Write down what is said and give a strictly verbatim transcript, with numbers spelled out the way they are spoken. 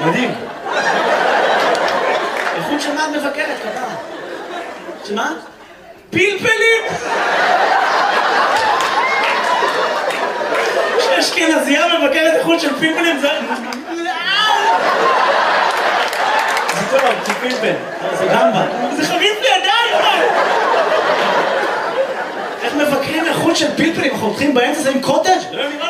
מדהים. איכות של מה את מבקרת, כתב? שמה? פלפלים! כשאשכנזייה מבקרת איכות של פלפלים זה... זה טוב, זה פלפל, זה גמבה. זה חריף לידיים! איך מבקרים איכות של פלפלים? אנחנו הולכים באמצע זה עם קוטג'?